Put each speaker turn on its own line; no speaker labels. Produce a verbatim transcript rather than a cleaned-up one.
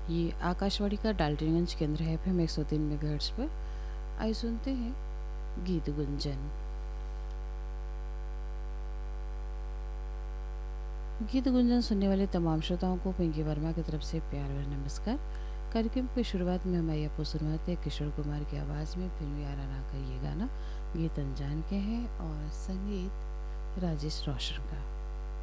ये आकाशवाणी का डाल्टनगंज केंद्र है, एफ एम एक सौ तीन मेगाहर्ट्ज़ पर। आइए सुनते हैं गीत गुंजन। गीत गुंजन सुनने वाले तमाम श्रोताओं को पिंकी वर्मा की तरफ से प्यार और नमस्कार। कार्यक्रम की शुरुआत में हमारी आपको सुनवाते हैं किशोर कुमार की आवाज़ में फिल्म यारा ना का ये गाना। गीत अनजान के हैं और संगीत राजेश रोशन का।